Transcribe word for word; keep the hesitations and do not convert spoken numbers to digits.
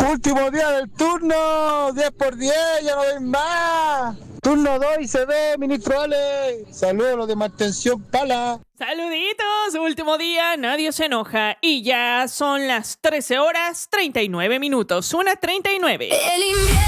Último día del turno, diez por diez, ya no ven más. Turno dos y se ve, ministro Ale. Saludos a los de mantención Pala. Saluditos, último día, nadie se enoja. Y ya son las trece horas treinta y nueve minutos, una treinta y nueve.